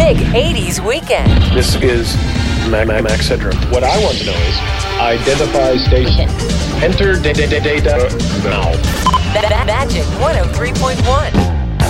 big 80s weekend. This is Max Headroom. What I want to know is, identify station. Enter data now. Magic 103.1.